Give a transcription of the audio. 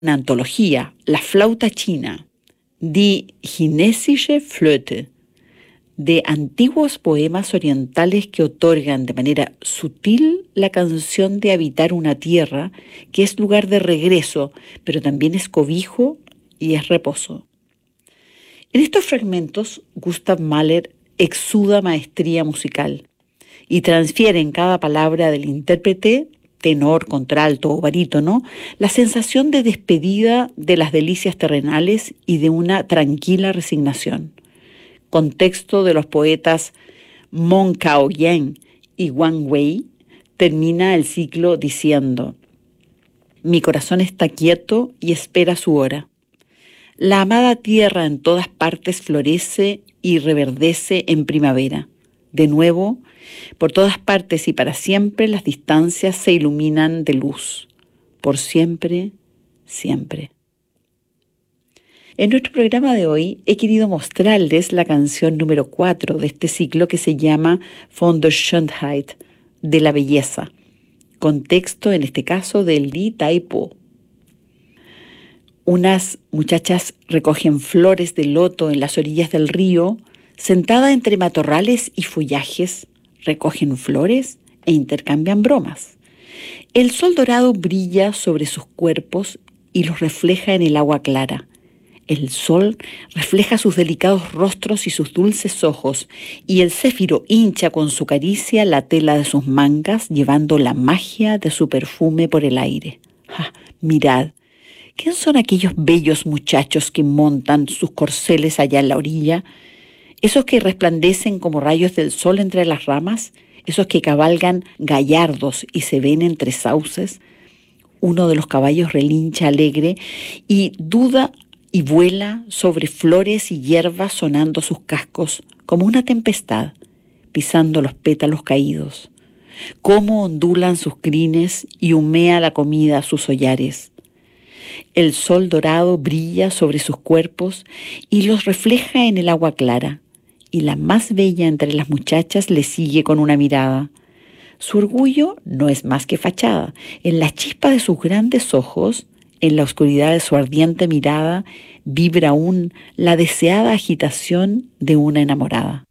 una antología, La flauta china, Die chinesische Flöte, de antiguos poemas orientales que otorgan de manera sutil la canción de habitar una tierra que es lugar de regreso, pero también es cobijo y es reposo. En estos fragmentos, Gustav Mahler exuda maestría musical y transfiere en cada palabra del intérprete, tenor, contralto o barítono, la sensación de despedida de las delicias terrenales y de una tranquila resignación. Contexto de los poetas Mon Cao-yen y Wang Wei, termina el ciclo diciendo: mi corazón está quieto y espera su hora. La amada tierra en todas partes florece y reverdece en primavera. De nuevo, por todas partes y para siempre las distancias se iluminan de luz. Por siempre, siempre. En nuestro programa de hoy he querido mostrarles la canción número 4 de este ciclo que se llama Von der Schönheit, de la belleza. Contexto en este caso del Li Tai Po. Unas muchachas recogen flores de loto en las orillas del río, sentadas entre matorrales y follajes, recogen flores e intercambian bromas. El sol dorado brilla sobre sus cuerpos y los refleja en el agua clara. El sol refleja sus delicados rostros y sus dulces ojos, y el céfiro hincha con su caricia la tela de sus mangas, llevando la magia de su perfume por el aire. ¡Ah, mirad! ¿Quién son aquellos bellos muchachos que montan sus corceles allá en la orilla? ¿Esos que resplandecen como rayos del sol entre las ramas? ¿Esos que cabalgan gallardos y se ven entre sauces? Uno de los caballos relincha alegre y duda y vuela sobre flores y hierbas, sonando sus cascos como una tempestad, pisando los pétalos caídos. Cómo ondulan sus crines y humea la comida a sus hollares. El sol dorado brilla sobre sus cuerpos y los refleja en el agua clara, y la más bella entre las muchachas le sigue con una mirada. Su orgullo no es más que fachada. En la chispa de sus grandes ojos, en la oscuridad de su ardiente mirada, vibra aún la deseada agitación de una enamorada.